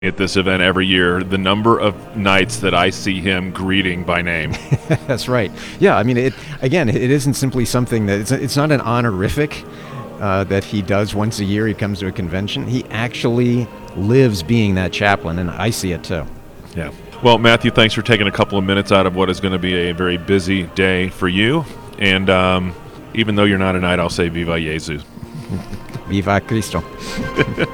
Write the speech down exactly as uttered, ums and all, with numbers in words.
at this event every year, the number of nights that I see him greeting by name. That's right. Yeah, I mean, it again, it isn't simply something that it's, it's not an honorific uh, that he does once a year. He comes to a convention. He actually lives being that chaplain, and I see it too. Yeah. Well, Matthew, thanks for taking a couple of minutes out of what is going to be a very busy day for you. And um, even though you're not a knight, I'll say Viva Jesus. Viva Cristo.